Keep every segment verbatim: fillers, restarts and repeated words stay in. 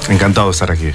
Encantado de estar aquí.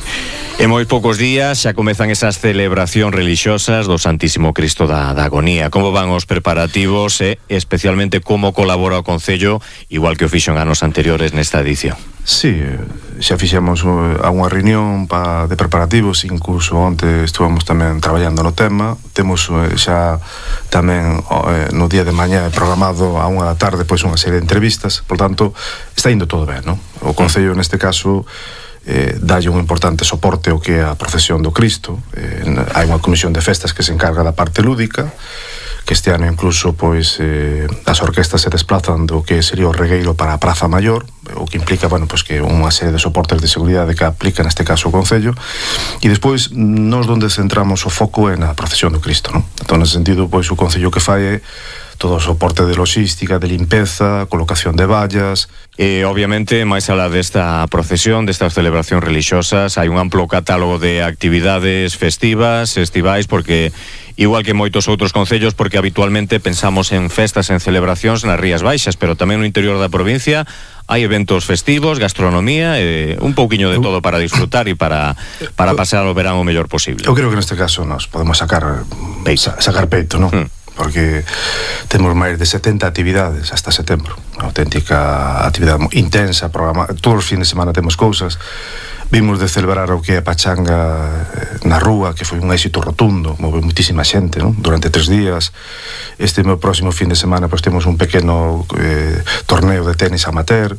En moi poucos días xa comezan esas celebracións religiosas do Santísimo Cristo da, da Agonía. Como van os preparativos e especialmente como colabora o Concello, igual que o fixo en anos anteriores nesta edición? Sí, xa fixemos a unha reunión pa, de preparativos, incluso onte estuvamos tamén traballando no tema. Temos xa tamén eh, no día de mañá programado a unha da tarde pois unha serie de entrevistas, por tanto está indo todo ben, non? O Concello neste caso Eh, dalle un importante soporte ao que é a procesión do Cristo. Eh, hai unha comisión de festas que se encarga da parte lúdica, que este ano incluso pois eh, as orquestas se desplazan do que sería o regueiro para a Praza Maior, o que implica, bueno, pois que unha serie de soportes de seguridade que aplica neste caso o Concello, e despois nos donde centramos o foco é na procesión do Cristo, non? Entón, nese sentido, pois o Concello que fai é todo o soporte de logística, de limpeza, colocación de vallas. E, obviamente, máis alá desta procesión, destas celebracións religiosas, hai un amplo catálogo de actividades festivas, estivais, porque, igual que moitos outros concellos, porque habitualmente pensamos en festas, en celebracións nas Rías Baixas, pero tamén no interior da provincia hai eventos festivos, gastronomía, e un pouquiño de todo para disfrutar e para, para pasar o verán o mellor posible. Eu creo que neste caso nos podemos sacar peito, sacar peito, non? Hmm. Porque temos máis de setenta actividades hasta setembro, unha auténtica actividade intensa, programa, todos os fines de semana temos cousas. Vimos de celebrar o que é a pachanga na rúa, que foi un éxito rotundo, move muitísima xente, non? Durante tres días. Este meu próximo fin de semana pois temos un pequeno eh, torneo de tenis amateur.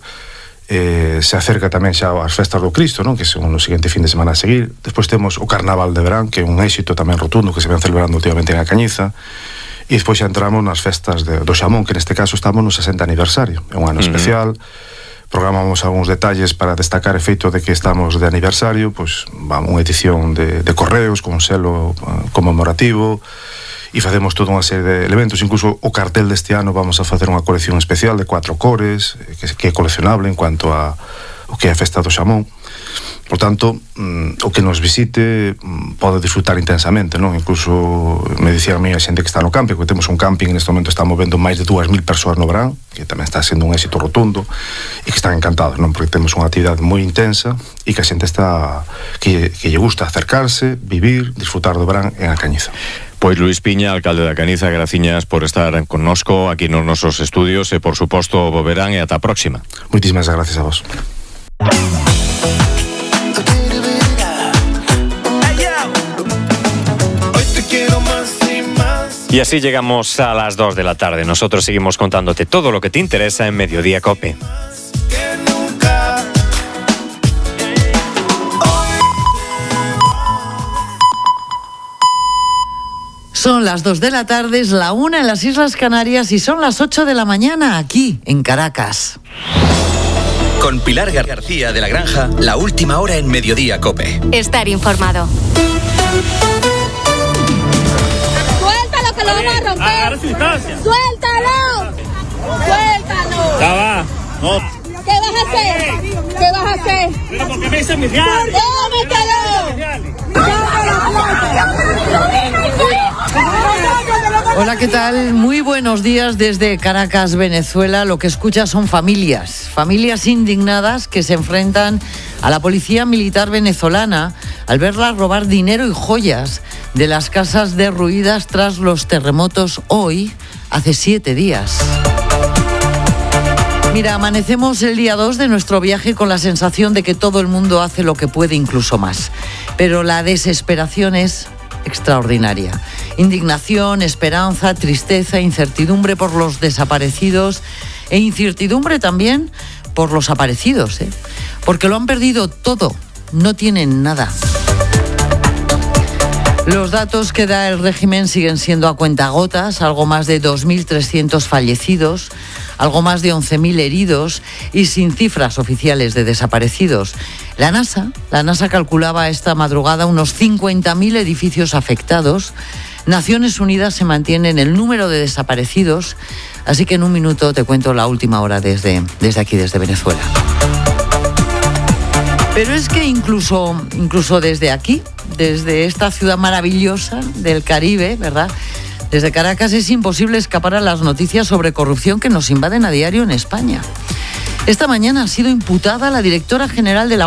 Eh, se acerca tamén xa as festas do Cristo, non? Que son o seguinte fin de semana a seguir. Despois temos o Carnaval de Verán, que é un éxito tamén rotundo, que se ven celebrando últimamente en A Cañiza. E despois xa entramos nas festas de, do Xamón, que neste caso estamos no sesenta aniversario. É un ano uh-huh. especial. Programamos algúns detalles para destacar o feito de que estamos de aniversario, pois vamos, unha edición de, de correos con un selo uh, conmemorativo, e facemos toda unha serie de elementos. Incluso o cartel deste ano vamos a facer unha colección especial de cuatro cores, que, que é coleccionable en cuanto a o que é a festa do Xamón. Por tanto, mm, o que nos visite mm, pode disfrutar intensamente, non? Incluso me dicía a mí a xente que está no camping, que temos un camping neste momento, está movendo máis de dúas mil persoas no verán, que tamén está sendo un éxito rotundo, e que están encantados, non? Porque temos unha actividade moi intensa e que a xente está que, que lle gusta acercarse, vivir, disfrutar do verán en A Cañiza. Pois Luís Piña, alcalde da Cañiza, graciñas por estar connosco aquí nos nosos estudios e, por suposto, bo verán e ata a próxima. Moitísimas gracias a vos. Y así llegamos a las dos de la tarde. Nosotros seguimos contándote todo lo que te interesa en Mediodía Cope. Son las dos de la tarde, es la una en las Islas Canarias y son las ocho de la mañana aquí en Caracas. Con Pilar García de la Granja, la última hora en Mediodía Cope. Estar informado. ¡Suéltalo que lo vamos a romper! ¡Agarra su distancia! ¡Suéltalo! ¡Suéltalo! Ya va. No. ¿Qué vas a hacer? ¿Qué vas a hacer? ¿Pero por qué me dicen mis reales? ¡Cómetelo! Hola, ¿qué tal? Muy buenos días desde Caracas, Venezuela. Lo que escuchas son familias, familias indignadas que se enfrentan a la policía militar venezolana al verlas robar dinero y joyas de las casas derruidas tras los terremotos hoy, hace siete días. Mira, amanecemos el día dos de nuestro viaje con la sensación de que todo el mundo hace lo que puede, incluso más. Pero la desesperación es extraordinaria. Indignación, esperanza, tristeza, incertidumbre por los desaparecidos e incertidumbre también por los aparecidos, ¿eh? Porque lo han perdido todo, no tienen nada. Los datos que da el régimen siguen siendo a cuentagotas, algo más de dos mil trescientos fallecidos, algo más de once mil heridos y sin cifras oficiales de desaparecidos. La NASA, la NASA calculaba esta madrugada unos cincuenta mil edificios afectados. Naciones Unidas se mantiene en el número de desaparecidos, así que en un minuto te cuento la última hora desde, desde aquí, desde Venezuela. Pero es que incluso, incluso desde aquí, desde esta ciudad maravillosa del Caribe, ¿verdad?, desde Caracas es imposible escapar a las noticias sobre corrupción que nos invaden a diario en España. Esta mañana ha sido imputada la directora general de la